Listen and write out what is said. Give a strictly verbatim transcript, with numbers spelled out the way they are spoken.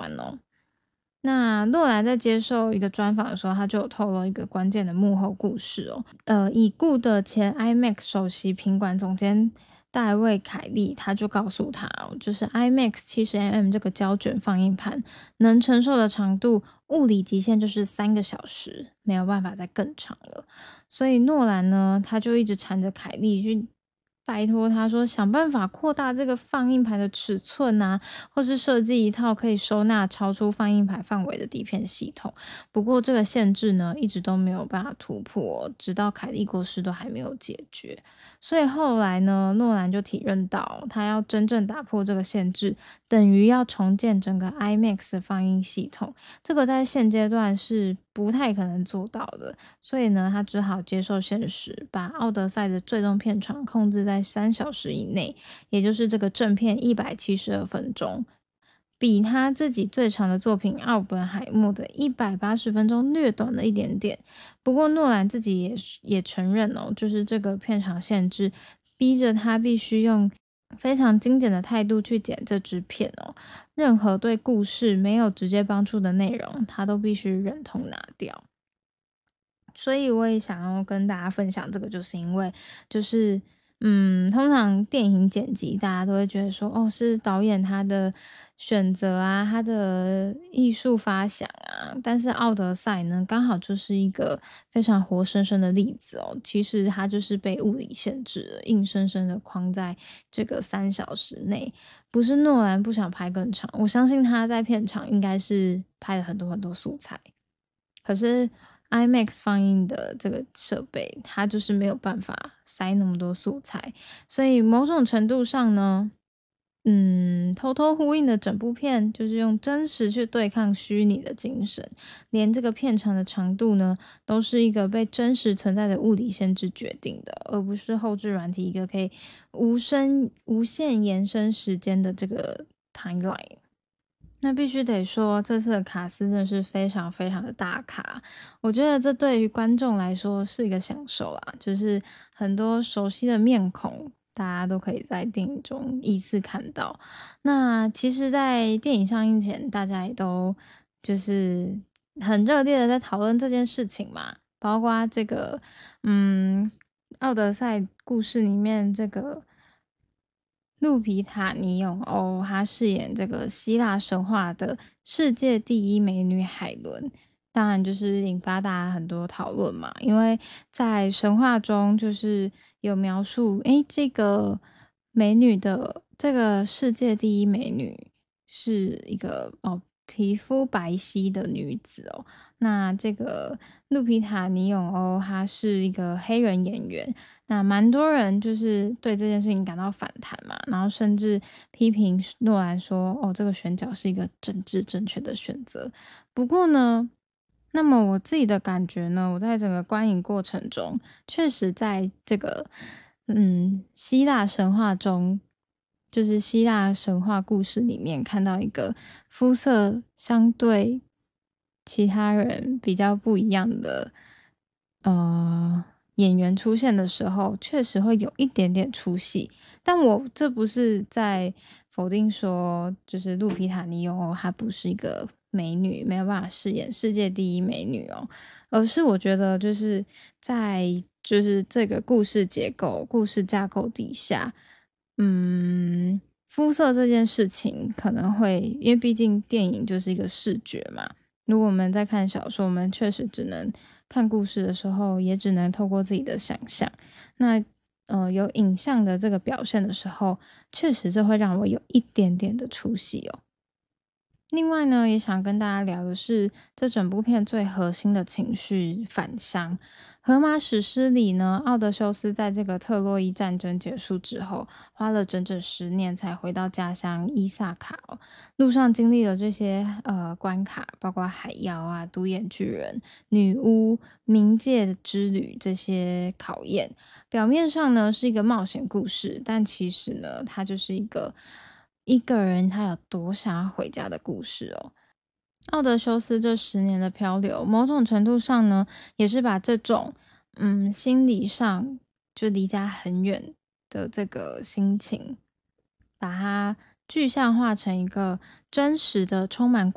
观哦。那诺兰在接受一个专访的时候，他就有透露一个关键的幕后故事哦。呃，已故的前 IMAX 首席品管总监戴维·凯利，他就告诉他哦，就是 IMAX 七十 mm 这个胶卷放映盘能承受的长度，物理极限就是三个小时，没有办法再更长了。所以诺兰呢，他就一直缠着凯利去拜托他说，想办法扩大这个放映盘的尺寸啊，或是设计一套可以收纳超出放映盘范围的底片系统。不过这个限制呢，一直都没有办法突破，直到凯利过世都还没有解决。所以后来呢，诺兰就体认到，他要真正打破这个限制，等于要重建整个 IMAX 的放映系统。这个在现阶段是不太可能做到的，所以呢，他只好接受现实，把《奥德赛》的最终片长控制在三小时以内，也就是这个正片一百七十二分钟，比他自己最长的作品《奥本海默》的一百八十分钟略短了一点点。不过诺兰自己也也承认哦，就是这个片长限制逼着他必须用非常精简的态度去剪这支片哦，任何对故事没有直接帮助的内容，他都必须忍痛拿掉。所以我也想要跟大家分享这个，就是因为就是嗯，通常电影剪辑大家都会觉得说，哦，是导演他的选择啊，他的艺术发想啊，但是《奥德赛》呢，刚好就是一个非常活生生的例子哦。其实它就是被物理限制了，硬生生的框在这个三小时内。不是诺兰不想拍更长，我相信他在片场应该是拍了很多很多素材，可是 IMAX 放映的这个设备，它就是没有办法塞那么多素材，所以某种程度上呢，嗯，偷偷呼应的整部片就是用真实去对抗虚拟的精神，连这个片长的长度呢，都是一个被真实存在的物理限制决定的，而不是后置软体一个可以无声无限延伸时间的这个 timeline。那必须得说，这次的卡司真的是非常非常的大咖，我觉得这对于观众来说是一个享受啦，就是很多熟悉的面孔，大家都可以在电影中依次看到。那其实在电影上映前，大家也都就是很热烈的在讨论这件事情嘛，包括这个嗯奥德赛故事里面这个路皮塔尼永欧，她饰演这个希腊神话的世界第一美女海伦，当然就是引发大家很多讨论嘛。因为在神话中，就是有描述，诶，这个美女的这个世界第一美女是一个哦皮肤白皙的女子哦。那这个路皮塔尼永欧，她是一个黑人演员。那蛮多人就是对这件事情感到反弹嘛，然后甚至批评诺兰说，哦，这个选角是一个政治正确的选择。不过呢，那么我自己的感觉呢，我在整个观影过程中，确实在这个嗯希腊神话中，就是希腊神话故事里面看到一个肤色相对其他人比较不一样的呃演员出现的时候，确实会有一点点出戏。但我这不是在否定说，就是路皮塔尼欧她不是一个美女，没有办法饰演世界第一美女哦，而是我觉得就是在就是这个故事结构、故事架构底下，嗯，肤色这件事情可能会，因为毕竟电影就是一个视觉嘛。如果我们在看小说，我们确实只能看故事的时候，也只能透过自己的想象。那呃，有影像的这个表现的时候，确实这会让我有一点点的出戏哦。另外呢，也想跟大家聊的是这整部片最核心的情绪返乡。荷马史诗里呢，奥德修斯在这个特洛伊战争结束之后，花了整整十年才回到家乡伊萨卡哦。路上经历了这些呃关卡，包括海妖啊、独眼巨人、女巫、冥界之旅这些考验。表面上呢是一个冒险故事，但其实呢，它就是一个一个人他有多想要回家的故事哦。奥德修斯这十年的漂流，某种程度上呢，也是把这种嗯心理上就离家很远的这个心情，把它具象化成一个真实的、充满